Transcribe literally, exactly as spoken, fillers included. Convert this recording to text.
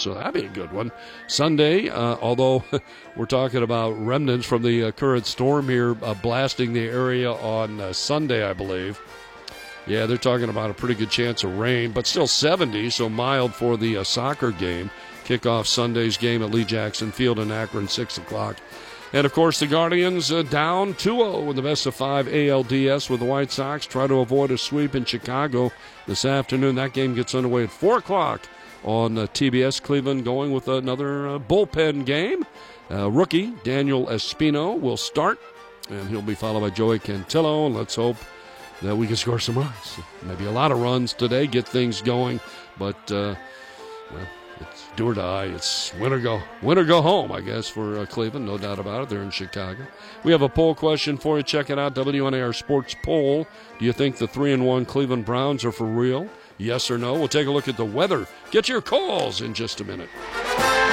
so that'd be a good one. Sunday, uh, although we're talking about remnants from the uh, current storm here uh, blasting the area on uh, Sunday, I believe. Yeah, they're talking about a pretty good chance of rain, but still seventy, so mild for the uh, soccer game. Kickoff Sunday's game at Lee Jackson Field in Akron, six o'clock. And, of course, the Guardians uh, down two oh in the best of five A L D S with the White Sox. Try to avoid a sweep in Chicago this afternoon. That game gets underway at four o'clock on uh, T B S. Cleveland going with another uh, bullpen game. Uh, rookie Daniel Espino will start, and he'll be followed by Joey Cantillo. And let's hope that we can score some runs. Maybe a lot of runs today, get things going. But, uh, well, it's do or die. It's win or go. Win or go home, I guess, for uh, Cleveland. No doubt about it. They're in Chicago. We have a poll question for you. Check it out, W N A R Sports Poll. Do you think the three and one Cleveland Browns are for real? Yes or no? We'll take a look at the weather. Get your calls in just a minute.